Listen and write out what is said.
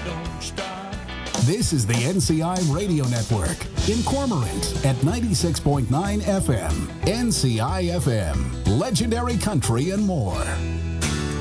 don't stop. This is the NCI Radio Network in Cormorant at 96.9 FM. NCI FM, legendary country and more.